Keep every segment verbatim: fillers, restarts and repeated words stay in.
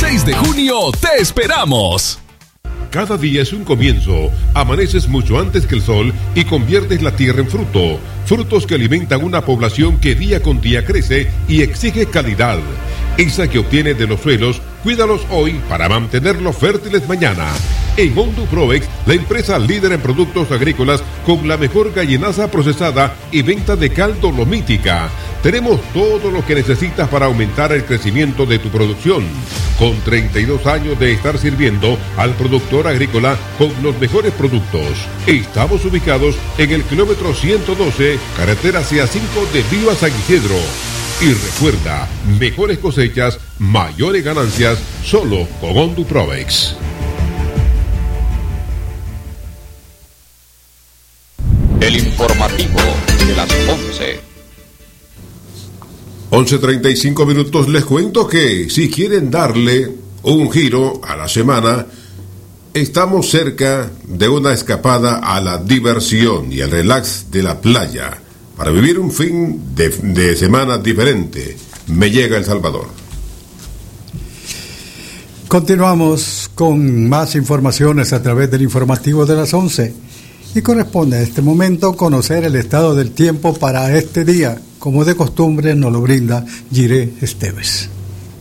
seis de junio te esperamos. Cada día es un comienzo. Amaneces mucho antes que el sol y conviertes la tierra en fruto. Frutos que alimentan una población que día con día crece y exige calidad. Esa que obtienes de los suelos, cuídalos hoy para mantenerlos fértiles mañana. En Honduprovex, la empresa líder en productos agrícolas con la mejor gallinaza procesada y venta de cal dolomítica. Tenemos todo lo que necesitas para aumentar el crecimiento de tu producción. Con treinta y dos años de estar sirviendo al productor agrícola con los mejores productos. Estamos ubicados en el kilómetro ciento doce, carretera C A cinco de Viva San Isidro. Y recuerda, mejores cosechas, mayores ganancias, solo con Honduprovex. El informativo de las once. once treinta y cinco minutos. Les cuento que si quieren darle un giro a la semana, estamos cerca de una escapada a la diversión y el relax de la playa para vivir un fin de, de semana diferente. Me llega El Salvador. Continuamos con más informaciones a través del informativo de las once. Y corresponde a este momento conocer el estado del tiempo para este día. Como de costumbre nos lo brinda Jiré Esteves.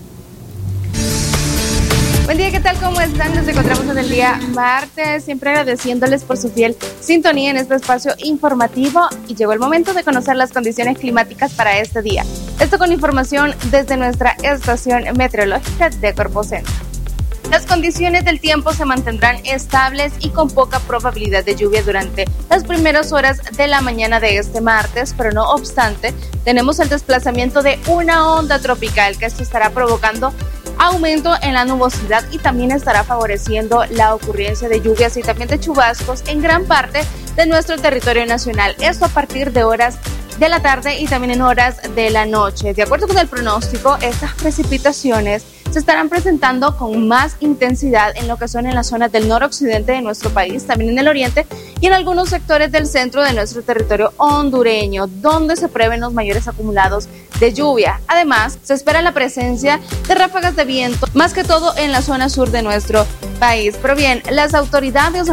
Buen día, ¿qué tal? ¿Cómo están? Nos encontramos en el día martes, siempre agradeciéndoles por su fiel sintonía en este espacio informativo y llegó el momento de conocer las condiciones climáticas para este día. Esto con información desde nuestra estación meteorológica de Corpocentro. Las condiciones del tiempo se mantendrán estables y con poca probabilidad de lluvia durante las primeras horas de la mañana de este martes, pero no obstante, tenemos el desplazamiento de una onda tropical que esto estará provocando aumento en la nubosidad y también estará favoreciendo la ocurrencia de lluvias y también de chubascos en gran parte de nuestro territorio nacional. Esto a partir de horas de la tarde y también en horas de la noche. De acuerdo con el pronóstico, estas precipitaciones se estarán presentando con más intensidad en lo que son en las zonas del noroccidente de nuestro país, también en el oriente y en algunos sectores del centro de nuestro territorio hondureño, donde se prevén los mayores acumulados de lluvia. Además, se espera la presencia de ráfagas de viento, más que todo en la zona sur de nuestro país. Pero bien, las autoridades